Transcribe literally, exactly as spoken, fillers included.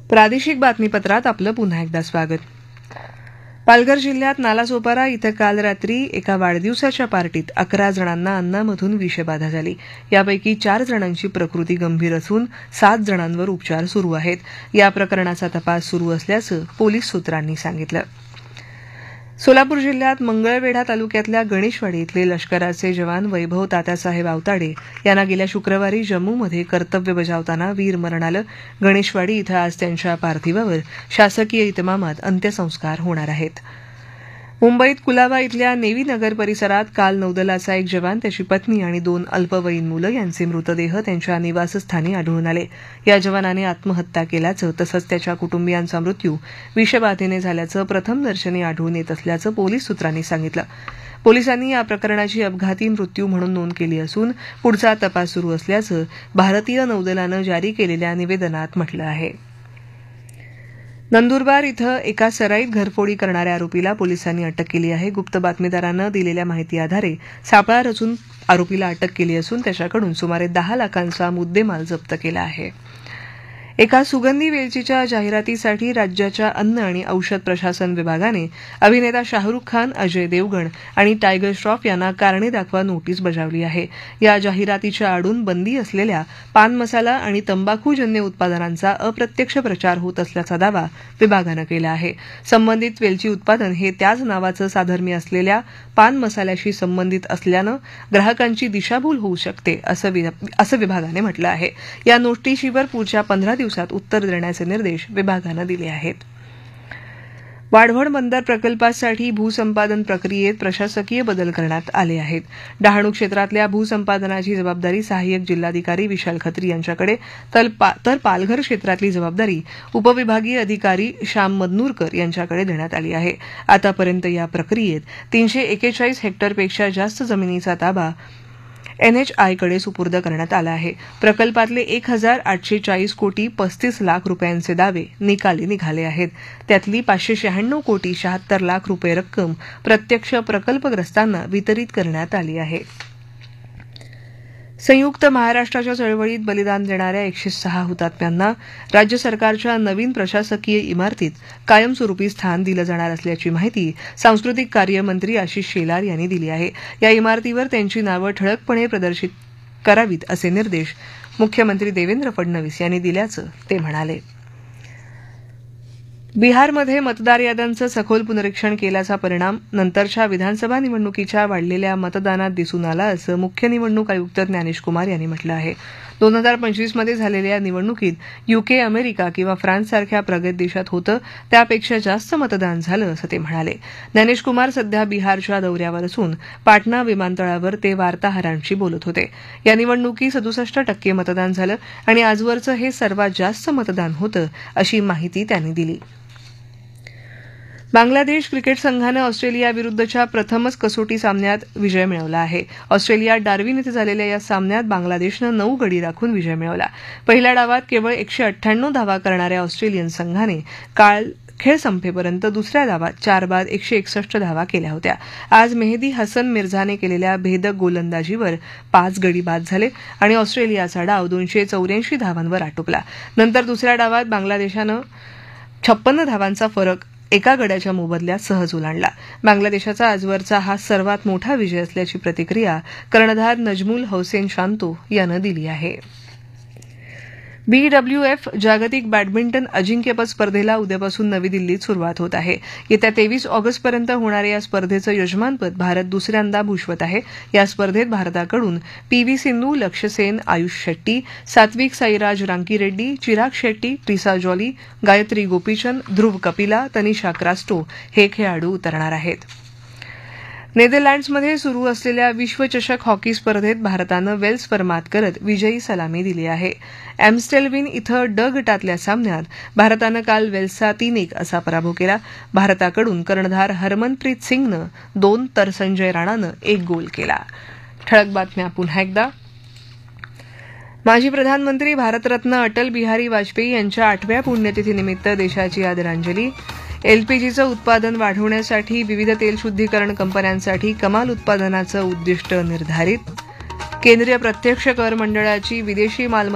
प्रादेशिक बातमीपत्रात आपलं पुन्हा एकदा स्वागत. पालघर जिल्ह्यात नालासोपारा इथं काल रात्री एका वाढदिवसाच्या पार्टीत अकरा जणांना अन्नामधून विषबाधा झाली. यापैकी चार जणांची प्रकृती गंभीर असून सात जणांवर उपचार सुरू आहेत. या प्रकरणाचा तपास सुरू असल्याचं पोलीस सूत्रांनी सांगितलं. सोलापूर जिल्ह्यात मंगळवेढा तालुक्यातल्या गणेशवाडी इथले लष्कराचे जवान वैभव तात्यासाहेब आवताडे यांना गेल्या शुक्रवारी जम्मूमध्ये कर्तव्य बजावताना वीरमरण आलं. गणेशवाडी इथं आज त्यांच्या पार्थिवावर शासकीय इतमामात अंत्यसंस्कार होणार आहेत. मुंबईत कुलाबा इथल्या नेवी नगर परिसरात काल नौदलाचा एक जवान, त्याची पत्नी आणि दोन अल्पवयीन मुलं यांचे मृतदेह त्यांच्या निवासस्थानी आढळून आले. या जवानाने आत्महत्या केल्याचं तसंच त्याच्या कुटुंबियांचा मृत्यू विषबाधेने झाल्याचं प्रथमदर्शनी आढळून येत असल्याचं पोलीस सूत्रांनी सांगितलं. पोलिसांनी या प्रकरणाची अपघाती मृत्यू म्हणून नोंद केली असून पुढचा तपास सुरू असल्याचं भारतीय नौदलानं जारी केलेल्या निवेदनात म्हटलं आहे. नंदुरबार इथं एका सराईत घरफोडी करणाऱ्या आरोपीला पोलिसांनी अटक केली आहे. गुप्त बातमीदारांना दिलेल्या माहिती आधारे सापळा रचून आरोपीला अटक केली असून त्याच्याकडून सुमारे दहा लाखांचा मुद्देमाल जप्त केला आहे. एका सुगंधी वेलचीच्या जाहिरातीसाठी राज्याच्या अन्न आणि औषध प्रशासन विभागाने अभिनेता शाहरुख खान, अजय देवगण आणि टायगर श्रॉफ यांना कारणे दाखवा नोटीस बजावली आहे. या जाहिरातीच्या आडून बंदी असलेल्या पान मसाला आणि तंबाखूजन्य उत्पादनांचा अप्रत्यक्ष प्रचार होत असल्याचा दावा विभागानं केला आहे. संबंधित वेलची उत्पादन हे त्याच नावाचं साधर्म्य असलेल्या पान मसाल्याशी संबंधित असल्यानं ग्राहकांची दिशाभूल होऊ शकते असं विभागाने म्हटलं आहे. या नोटीशीवर पुढच्या पंधरा दिवसात उत्तर देण्याचे निर्देश विभागानं दिले आहेत. वाढवण बंदर प्रकल्पासाठी भूसंपादन प्रक्रियेत प्रशासकीय बदल करण्यात आले आहेत. डहाणू क्षेत्रातल्या भूसंपादनाची जबाबदारी सहाय्यक जिल्हाधिकारी विशाल खत्री यांच्याकडे तर पालघर क्षेत्रातली जबाबदारी उपविभागीय अधिकारी श्याम मदनूरकर यांच्याकडे देण्यात आली आहे. आतापर्यंत या प्रक्रियेत तीनशे एकेचाळीस हेक्टरपेक्षा जास्त जमिनीचा ताबा एनएचआयकडे सुपूर्द करण्यात आला आहे. प्रकल्पातले एक हजार आठशे चाळीस कोटी पस्तीस लाख रुपयांचे दावे निकाली निघाले आहेत. त्यातली पाचशे शहाण्णव कोटी शहात्तर लाख रुपये रक्कम प्रत्यक्ष प्रकल्पग्रस्तांना वितरित करण्यात आली आहे. संयुक्त महाराष्ट्राच्या चळवळीत बलिदान देणाऱ्या एकशे सहा हुतात्म्यांना राज्य सरकारच्या नवीन प्रशासकीय इमारतीत कायमस्वरूपी स्थान दिलं जाणार असल्याची माहिती सांस्कृतिक कार्य मंत्री आशिष शेलार यांनी दिली आहे. या इमारतीवर त्यांची नावं ठळकपणे प्रदर्शित करावीत असे निर्देश मुख्यमंत्री देवेंद्र फडणवीस यांनी दिल्याचं ते म्हणाले. बिहारमध्ये मतदार याद्यांचं सखोल पुनरीक्षण केल्याचा परिणाम नंतरच्या विधानसभा निवडणुकीच्या वाढलेल्या मतदानात दिसून आला असं मुख्य निवडणूक आयुक्त ज्ञानेश कुमार यांनी म्हटलं आहे. दोन हजार पंचवीसमध्ये झालेल्या निवडणुकीत युके, अमेरिका किंवा फ्रान्ससारख्या प्रगत देशात होतं त्यापेक्षा जास्त मतदान झालं असं ते म्हणाले. ज्ञानेश कुमार सध्या बिहारच्या दौऱ्यावर असून पाटणा विमानतळावर ते वार्ताहरांशी बोलत होते. या निवडणुकीत सदुसष्ट टक्के मतदान झालं आणि आजवरचं हे सर्वात जास्त मतदान होतं अशी माहिती त्यांनी दिली. बांगलादेश क्रिकेट संघानं ऑस्ट्रेलियाविरुद्धच्या प्रथमच कसोटी सामन्यात विजय मिळवला आहे. ऑस्ट्रेलियात डार्विन इथं झालेल्या या सामन्यात बांगलादेशनं नऊ गडी राखून विजय मिळवला. पहिल्या डावात केवळ एकशे अठ्ठ्याण्णव धावा करणाऱ्या ऑस्ट्रेलियन संघाने काल खेळ संपेपर्यंत दुसऱ्या डावात चार बाद एकशे एकसष्ट धावा केल्या होत्या. आज मेहदी हसन मिर्झाने केलेल्या भेदक गोलंदाजीवर पाच गडी बाद झाले आणि ऑस्ट्रेलियाचा डाव दोनशे चौऱ्याऐंशी धावांवर आटोपला. नंतर दुसऱ्या डावात बांगलादेशानं छप्पन्न धावांचा फरक एका गड्याच्या मोबदल्यात सहज ओलांडला. बांगलादेशाचा आजवरचा हा सर्वात मोठा विजय असल्याची प्रतिक्रिया कर्णधार नजमुल हौसेन शांतो यानं दिली आहे. बीडब्ल्यूएफ जागतिक बॅडमिंटन अजिंक्यपद स्पर्धेला उद्यापासून नवी दिल्लीत सुरुवात होत आहे. येत्या तेवीस ऑगस्टपर्यंत होणाऱ्या या स्पर्धेचं यजमानपद भारत दुसऱ्यांदा भूषवत आहे. या स्पर्धेत भारताकडून पी व्ही सिंधू, लक्ष्य सेन, आयुष शेट्टी, सात्विक साईराज रांकीरेड्डी, चिराग शेट्टी, ट्रिसा जॉली, गायत्री गोपीचंद, ध्रुव कपिला, तनिषा क्रास्टो हे खेळाडू उतरणार आहेत. नेदरलँड्समध्ये सुरू असलेल्या विश्वचषक हॉकी स्पर्धेत भारतानं वेल्सवर मात करत विजयी सलामी दिली आहे. एम्स्टेलविन इथं ड गटातल्या सामन्यात भारतानं काल वेल्सचा तीन एक असा पराभव केला. भारताकडून कर्णधार हरमनप्रीत सिंगनं दोन तर संजय राणानं एक गोल केला. ठळक बातम्या पुन्हा एकदा. माजी प्रधानमंत्री भारतरत्न अटल बिहारी वाजपेयी यांच्या आठव्या पुण्यतिथीनिमित्त देशाची आदरांजली. एलपीजीचं उत्पादन वाढवण्यासाठी विविध तेल शुद्धीकरण कंपन्यांसाठी कमाल उत्पादनाचं उद्दिष्ट निर्धारित. केंद्रीय प्रत्यक्ष कर मंडळाची विदेशी मालमत्ता